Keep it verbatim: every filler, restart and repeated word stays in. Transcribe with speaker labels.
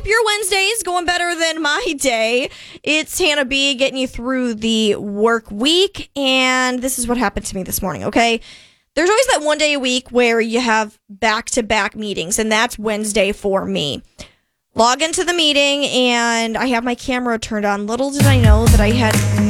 Speaker 1: hope your Wednesday is going better than my day. It's Hannah B getting you through the work week, and this is what happened to me this morning, okay? There's always that one day a week where you have back-to-back meetings, and that's Wednesday for me. Log into the meeting, and I have my camera turned on. Little did I know that I had